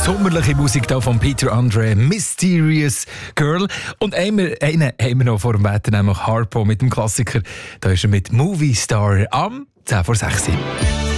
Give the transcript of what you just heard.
sommerliche Musik da von Peter Andre, Mysterious Girl. Und einen haben wir noch vor dem Wetter, nämlich Harpo mit dem Klassiker. Da ist er mit Movie Star am 10 vor 6 Uhr.